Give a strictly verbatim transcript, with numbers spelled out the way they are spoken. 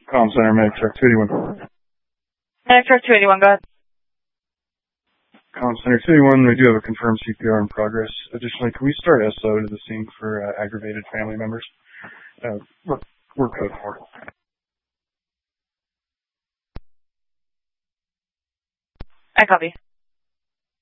Comm Center, Medic Truck two eighty-one. Medic Truck two eighty-one, go ahead. Comm Center two eighty-one, we do have a confirmed C P R in progress. Additionally, can we start S O to the scene for uh, aggravated family members? Uh, we're, we're code four. I copy.